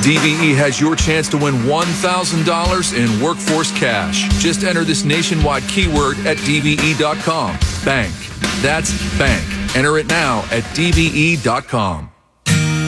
DVE has your chance to win $1,000 in workforce cash. Just enter this nationwide keyword at DVE.com. Bank. That's bank. Enter it now at DVE.com.